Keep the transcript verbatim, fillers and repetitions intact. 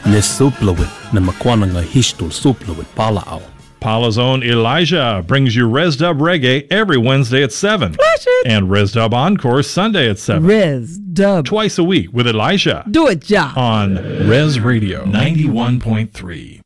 Le suplawit na makwana nga histul suplawit palao. Paula's own Elijah brings you Res Dub Reggae every Wednesday at seven. Flash it. And Res Dub Encore Sunday at seven. Res Dub. Twice a week with Elijah. Do it, Ja. On Res Radio ninety-one point three.